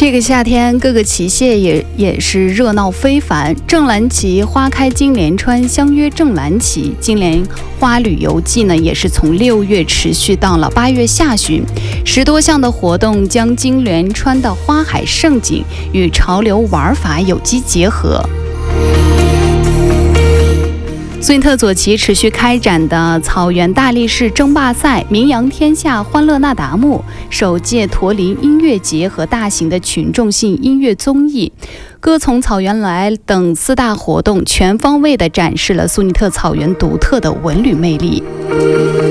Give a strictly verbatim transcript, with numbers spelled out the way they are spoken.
这个夏天，各个旗械也也是热闹非凡。正蓝旗花开金莲川，相约正蓝旗金莲花旅游季呢，也是从六月持续到了八月下旬，十多项的活动将金莲川的花海盛景与潮流玩法有机结合。苏印特左旗持续开展的草原大力士争霸赛、名扬天下欢乐那达慕、首届驼铃音乐节和大型的群众性音乐综艺歌从草原来等四大活动，全方位地展示了苏印特草原独特的文旅魅力。